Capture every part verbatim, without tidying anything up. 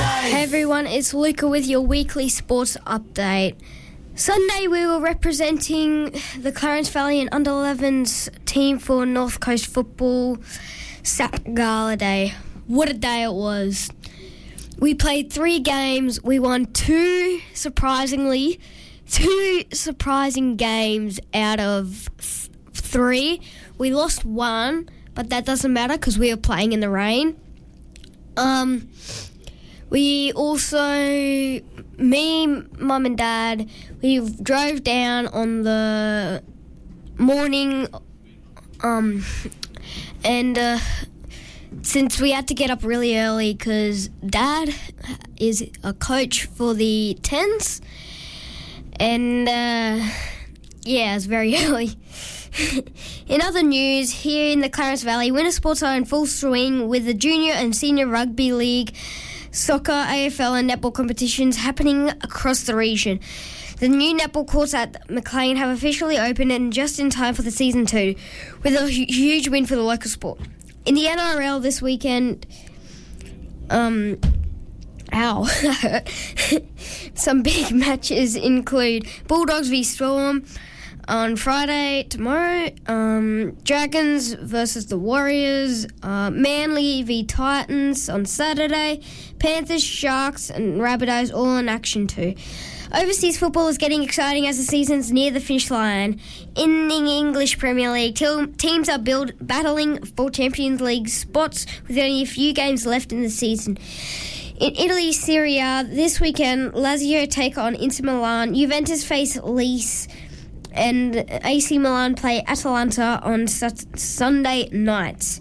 Hey everyone, it's Luca with your weekly sports update. Sunday we were representing the Clarence Valley and under elevens team for North Coast Football S A P Gala Day. What a day it was. We played three games. We won two, surprisingly, two surprising games out of th- three. We lost one, but that doesn't matter because we were playing in the rain. Um... We also, me, Mum and Dad, we drove down on the morning, um, and uh, since we had to get up really early because Dad is a coach for the tens, and uh, yeah, it's very early. In other news, here in the Clarence Valley, winter sports are in full swing with the junior and senior rugby league, soccer, A F L and netball competitions happening across the region. The new netball courts at Maclean have officially opened and just in time for the season two, with a hu- huge win for the local sport. In the N R L this weekend, um, ow, some big matches include Bulldogs v Storm on Friday, tomorrow, um, Dragons versus the Warriors, uh, Manly v Titans on Saturday, Panthers, Sharks and Rabbitohs all in action too. Overseas football is getting exciting as the season's near the finish line. In the English Premier League, te- teams are build- battling for Champions League spots with only a few games left in the season. In Italy, Serie A, this weekend, Lazio take on Inter Milan, Juventus face Lecce, and A C Milan play Atalanta on sat- Sunday nights.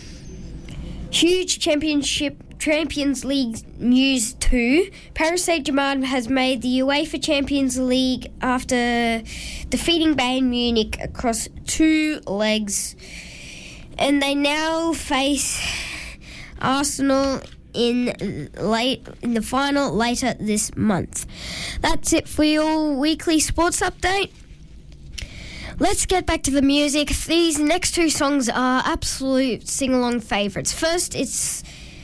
Huge championship Champions League news too. Paris Saint-Germain has made the UEFA Champions League after defeating Bayern Munich across two legs, and they now face Arsenal in late in the final later this month. That's it for your weekly sports update. Let's get back to the music. These next two songs are absolute sing-along favourites. First, it's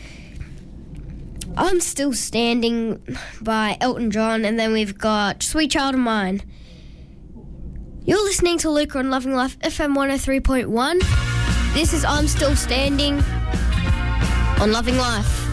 I'm Still Standing by Elton John, and then we've got Sweet Child of Mine. You're listening to Luca on Loving Life F M one oh three point one. This is I'm Still Standing on Loving Life.